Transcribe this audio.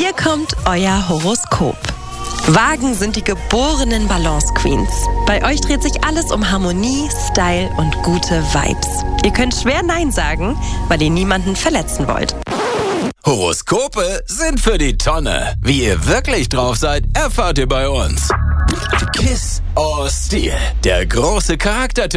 Hier kommt euer Horoskop. Wagen sind die geborenen Balance Queens. Bei euch dreht sich alles um Harmonie, Style und gute Vibes. Ihr könnt schwer Nein sagen, weil ihr niemanden verletzen wollt. Horoskope sind für die Tonne. Wie ihr wirklich drauf seid, erfahrt ihr bei uns. Kiss or Steal, der große Charaktertest.